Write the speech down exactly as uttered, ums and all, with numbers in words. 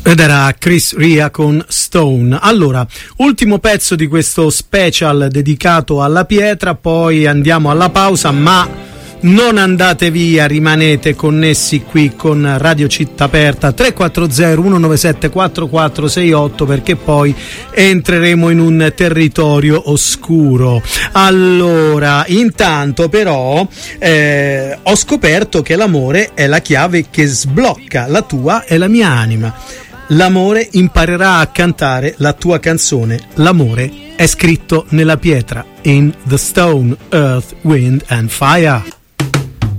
Ed era Chris Rea con Stone. Allora, ultimo pezzo di questo special dedicato alla pietra, poi andiamo alla pausa, ma non andate via, rimanete connessi qui con Radio Città Aperta tre quattro zero uno nove sette quattro quattro sei otto, perché poi entreremo in un territorio oscuro. Allora, intanto però eh, ho scoperto che l'amore è la chiave che sblocca la tua e la mia anima. L'amore imparerà a cantare la tua canzone. L'amore è scritto nella pietra. In the stone, earth, wind and fire.